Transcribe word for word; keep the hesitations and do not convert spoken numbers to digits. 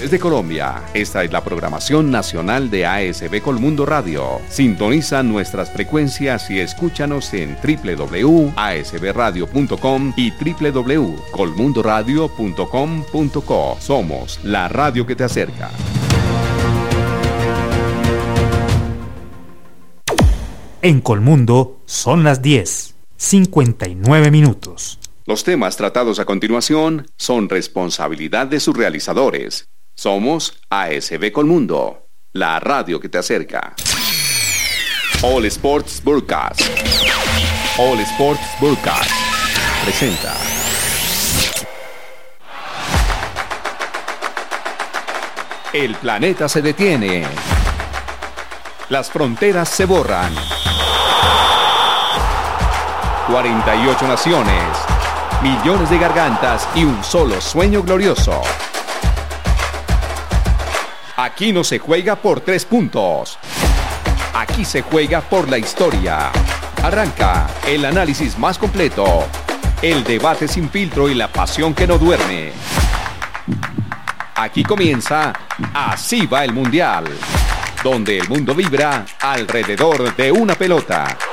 Desde Colombia, esta es la programación nacional de A S B Colmundo Radio. Sintoniza nuestras frecuencias y escúchanos en doble u doble u doble u punto a s b radio punto com y doble u doble u doble u punto colmundo radio punto com punto co. Somos la radio que te acerca. En Colmundo son las diez, cincuenta y nueve minutos. Los temas tratados a continuación son responsabilidad de sus realizadores. Somos A S B Colmundo, la radio que te acerca. All Sports Broadcast. All Sports Broadcast presenta. El planeta se detiene. Las fronteras se borran. cuarenta y ocho naciones, millones de gargantas y un solo sueño glorioso. Aquí no se juega por tres puntos. Aquí se juega por la historia. Arranca el análisis más completo, el debate sin filtro y la pasión que no duerme. Aquí comienza Así va el Mundial, donde el mundo vibra alrededor de una pelota.